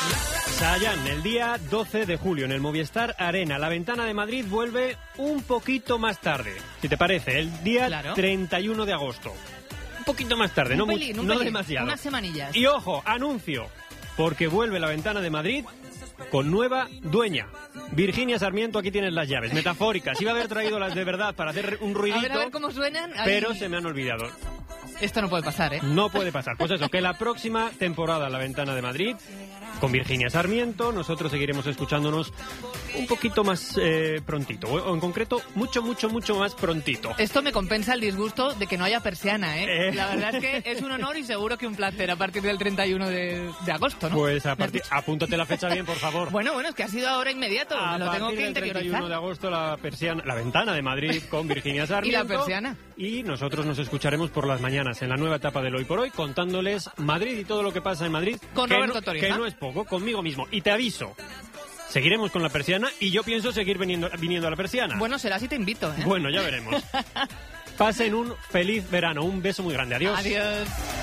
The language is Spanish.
Chayanne, el día 12 de julio en el Movistar Arena. La Ventana de Madrid vuelve un poquito más tarde, si te parece, el día 31 de agosto. Un poquito más tarde, no demasiado. Unas semanillas. Y ojo, anuncio, porque vuelve la Ventana de Madrid con nueva dueña. Virginia Sarmiento, aquí tienes las llaves, metafóricas. Iba a haber traído las de verdad para hacer un ruidito. A ver cómo suenan. Pero se me han olvidado. Esto no puede pasar, ¿eh? No puede pasar. Pues eso, que la próxima temporada La Ventana de Madrid, con Virginia Sarmiento, nosotros seguiremos escuchándonos un poquito más prontito. O en concreto, mucho más prontito. Esto me compensa el disgusto de que no haya persiana, ¿eh? La verdad es que es un honor y seguro que un placer a partir del 31 de agosto, ¿no? Pues apúntate la fecha bien, por favor. Bueno, es que ha sido ahora inmediato. Lo tengo que interiorizar. El 31 de agosto, la Ventana de Madrid con Virginia Sarmiento. Y la persiana. Y nosotros nos escucharemos por las mañanas en la nueva etapa del Hoy por Hoy, contándoles Madrid y todo lo que pasa en Madrid. Con Roberto Torija. Que no es poco, conmigo mismo. Y te aviso, seguiremos con la persiana y yo pienso seguir viniendo a la persiana. Bueno, será si te invito, ¿eh? Bueno, ya veremos. Pasen un feliz verano. Un beso muy grande. Adiós. Adiós.